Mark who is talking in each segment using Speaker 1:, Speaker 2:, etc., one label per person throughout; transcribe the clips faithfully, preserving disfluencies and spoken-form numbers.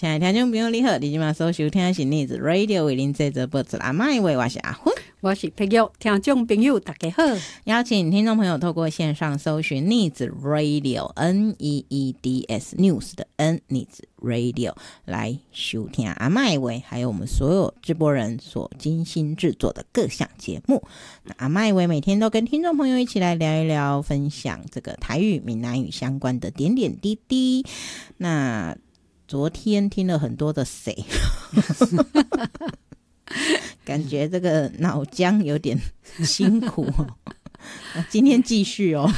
Speaker 1: 亲爱的听众朋友你好，你今晚所收听的是逆子 Radio 为您制作播出阿麦为我是阿昏，
Speaker 2: 我是佩玉，听众朋友大家好，
Speaker 1: 邀请听众朋友透过线上搜寻逆子 Radio N E E D S News 的 N 逆子 Radio 来收听阿麦为还有我们所有直播人所精心制作的各项节目。那阿麦为每天都跟听众朋友一起来聊一聊，分享这个台语闽南语相关的点点滴滴。那昨天听了很多的谁感觉这个脑浆有点辛苦哦。今天继续哦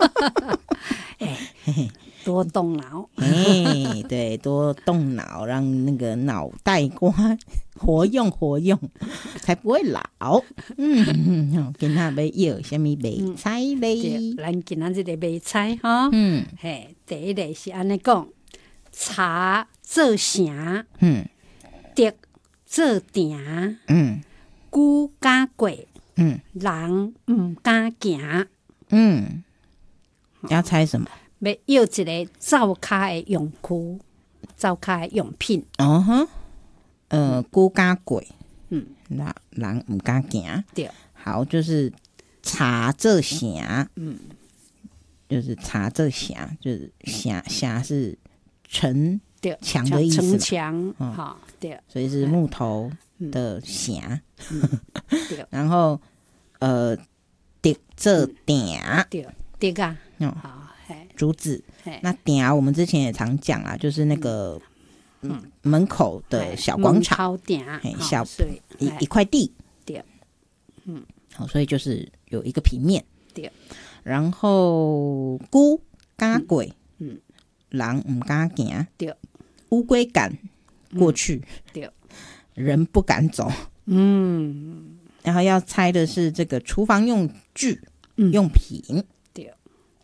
Speaker 2: 欸、多动脑
Speaker 1: 哎，对，多动脑，让那个脑袋瓜活用活用，才不会老。嗯，今天要有什么买菜嘞？
Speaker 2: 咱今仔日的买菜哈，嗯，嘿，第一个是安尼讲，茶做成，嗯，竹做埕，嗯，龜敢過，嗯，人唔敢行，嗯，
Speaker 1: 要猜什麼？
Speaker 2: 要要一個灶骹的用具，灶骹的用品。
Speaker 1: 哦哈，呃，龜敢過，嗯，那人唔敢行。
Speaker 2: 對，
Speaker 1: 好，就是茶做成，嗯，就是茶做成，就是城城是城牆的意思嘛，
Speaker 2: 城牆，好、嗯，对，
Speaker 1: 所以是木頭的牆，嗯嗯、然後呃，竹做埕，
Speaker 2: 对，竹啊，
Speaker 1: 嗯，好，竹子。那埕我們之前也常講啊，就是那個嗯門口的小廣場，
Speaker 2: 嗯、
Speaker 1: 小一一塊地，
Speaker 2: 對，嗯，
Speaker 1: 好，所以就是有一個平面，
Speaker 2: 對，
Speaker 1: 然後龜敢過，
Speaker 2: 嗯，
Speaker 1: 人唔敢行，
Speaker 2: 對。
Speaker 1: 烏龜敢過去，
Speaker 2: 對、嗯，
Speaker 1: 人不敢走。嗯，然後要猜的是這個廚房用具、嗯、用品。
Speaker 2: 對，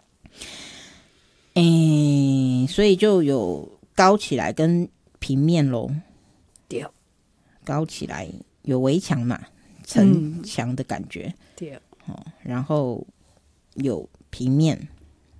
Speaker 1: 誒，所以就有高起來跟平面咯。
Speaker 2: 對，
Speaker 1: 高起來有圍牆嘛，城牆的感覺。
Speaker 2: 對、
Speaker 1: 哦，然後有平面，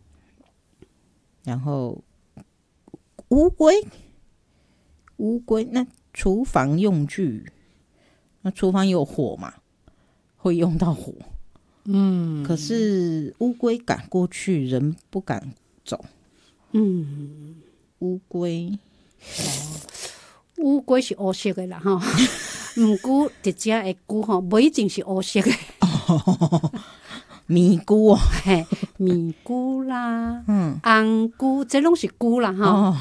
Speaker 1: 然後烏龜。烏龜，那廚房用具，那廚房有火嘛，會用到火。嗯，可是烏龜敢過去，人不敢走。嗯，烏龜，
Speaker 2: 烏龜是黑色的啦哈，唔過直接的龜哈，不一定是黑色的。
Speaker 1: 哦，米龜哦，
Speaker 2: 嘿，米龜啦，嗯，紅龜，這攏是龜啦哈。哦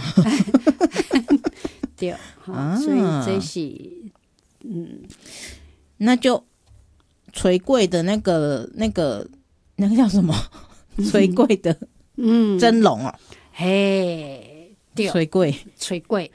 Speaker 2: 對，啊，所以這是，嗯，
Speaker 1: 那就捶櫃的那個、那個、那個叫什麼？捶櫃的，嗯，蒸籠哦，
Speaker 2: 嘿，對，
Speaker 1: 捶櫃，
Speaker 2: 捶櫃，